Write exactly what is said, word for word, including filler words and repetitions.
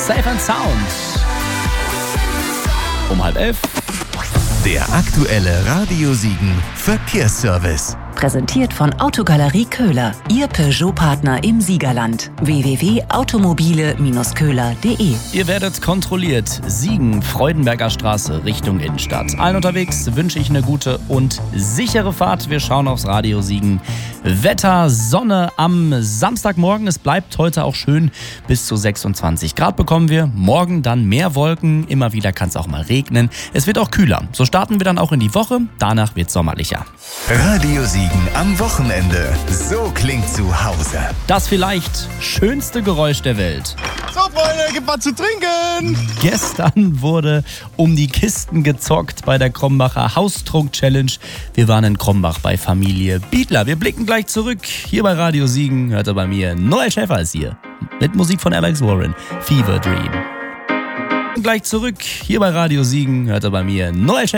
Safe and Sound. Um halb elf. Der aktuelle Radio Siegen Verkehrsservice. Präsentiert von Autogalerie Köhler, Ihr Peugeot-Partner im Siegerland. w w w punkt automobile Köhler punkt de. Ihr werdet kontrolliert. Siegen, Freudenberger Straße, Richtung Innenstadt. Allen unterwegs wünsche ich eine gute und sichere Fahrt. Wir schauen aufs Radio Siegen. Wetter, Sonne am Samstagmorgen. Es bleibt heute auch schön. Bis zu sechsundzwanzig Grad bekommen wir. Morgen dann mehr Wolken. Immer wieder kann es auch mal regnen. Es wird auch kühler. So starten wir dann auch in die Woche. Danach wird es sommerlicher. Radio Siegen am Wochenende. So klingt zu Hause. Das vielleicht schönste Geräusch der Welt. So, Freunde, gib was zu trinken! Gestern wurde um die Kisten gezockt bei der Krombacher Haustrunk-Challenge. Wir waren in Krombach bei Familie Biedler. Wir blicken gleich zurück. Hier bei Radio Siegen hört er bei mir. Noel Schäfer ist hier. Mit Musik von Alex Warren. Fever Dream. Gleich zurück. Hier bei Radio Siegen hört er bei mir. Noel Schäfer.